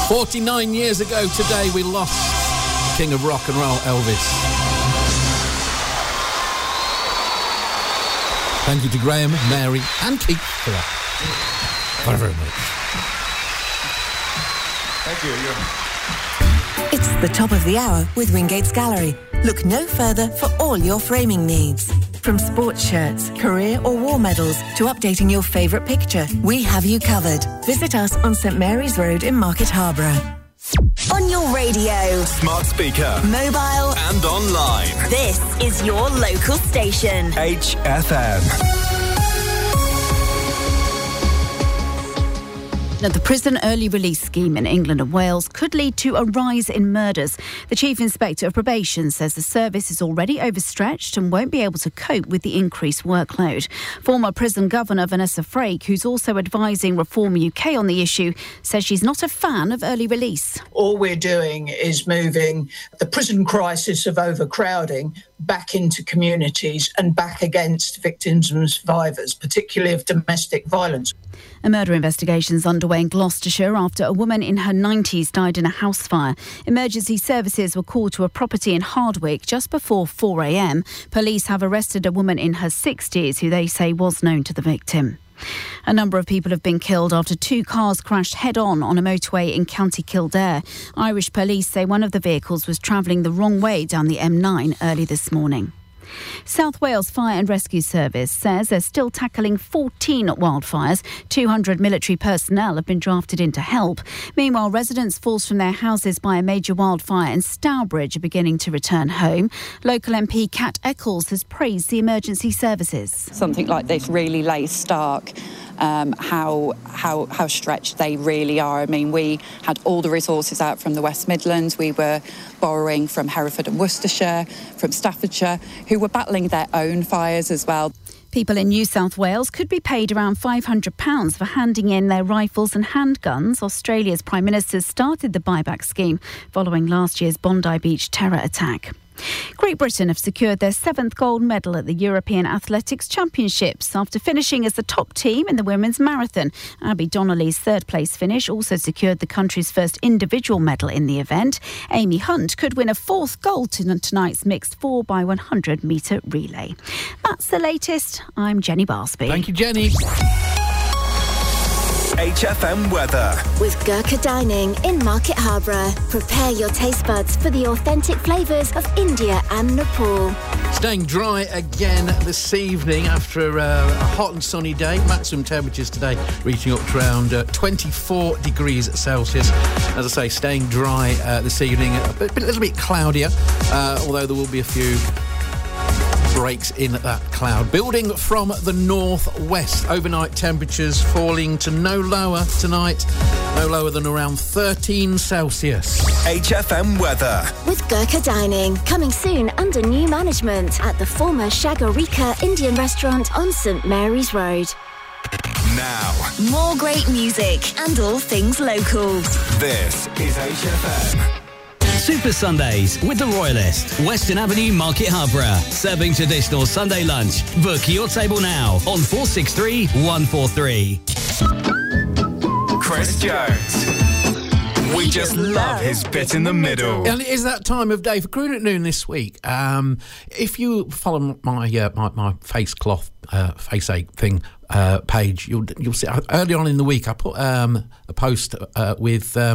49 years ago today, we lost King of Rock and Roll, Elvis. Thank you to Graham, Mary and Keith for that. Very, very much. Thank you. It's the top of the hour with Wingate's Gallery. Look no further for all your framing needs. From sports shirts, career or war medals to updating your favourite picture, we have you covered. Visit us on St Mary's Road in Market Harborough. On your radio, Smart speaker, mobile and online. This is your local station. HFM. Now, the prison early release scheme in England and Wales could lead to a rise in murders. The Chief Inspector of Probation says the service is already overstretched and won't be able to cope with the increased workload. Former prison governor Vanessa Frake, who's also advising Reform UK on the issue, says she's not a fan of early release. All we're doing is moving the prison crisis of overcrowding back into communities and back against victims and survivors, particularly of domestic violence. A murder investigation is underway in Gloucestershire after a woman in her 90s died in a house fire. Emergency services were called to a property in Hardwick just before 4 a.m. Police have arrested a woman in her 60s who they say was known to the victim. A number of people have been killed after two cars crashed head-on on a motorway in County Kildare. Irish police say one of the vehicles was travelling the wrong way down the M9 early this morning. South Wales Fire and Rescue Service says they're still tackling 14 wildfires. 200 military personnel have been drafted in to help. Meanwhile, residents forced from their houses by a major wildfire in Stourbridge are beginning to return home. Local MP Kat Eccles has praised the emergency services. Something like this really lays stark how stretched they really are. I mean, we had all the resources out from the West Midlands. We were borrowing from Hereford and Worcestershire, from Staffordshire, who were battling their own fires as well. People in New South Wales could be paid around £500 for handing in their rifles and handguns. Australia's Prime Minister started the buyback scheme following last year's Bondi Beach terror attack. Great Britain have secured their 7th gold medal at the European Athletics Championships after finishing as the top team in the women's marathon. Abby Donnelly's third-place finish also secured the country's first individual medal in the event. Amy Hunt could win a 4th gold in tonight's mixed 4x100-metre relay. That's the latest. I'm Jenny Barsby. Thank you, Jenny. HFM weather. With Gurkha Dining in Market Harborough. Prepare your taste buds for the authentic flavours of India and Nepal. Staying dry again this evening after a hot and sunny day. Maximum temperatures today reaching up to around 24 degrees Celsius. As I say, staying dry this evening. A little bit cloudier, although there will be a few breaks in that cloud. Building from the northwest. Overnight temperatures falling to no lower tonight. No lower than around 13 Celsius. HFM weather. With Gurkha Dining. Coming soon under new management at the former Shagarika Indian restaurant on St Mary's Road. Now. More great music and all things local. This is HFM. Super Sundays with the Royalist, Western Avenue, Market Harborough. Serving traditional Sunday lunch. Book your table now on 463 143. Chris Jones. We just love his bit in the middle. And it is that time of day for Croon at Noon this week. If you follow my face cloth, face ache thing page, you'll see early on in the week I put a post with